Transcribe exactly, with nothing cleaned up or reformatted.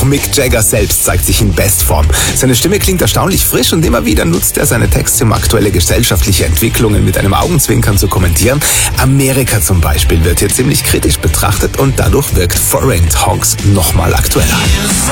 Auch Mick Jagger selbst zeigt sich in Bestform. Seine Stimme klingt erstaunlich frisch und immer wieder nutzt er seine Texte, um aktuelle gesellschaftliche Entwicklungen mit einem Augenzwinkern zu kommentieren. Amerika zum Beispiel wird hier ziemlich kritisch betrachtet und dadurch wirkt Foreign Talks nochmal aktueller.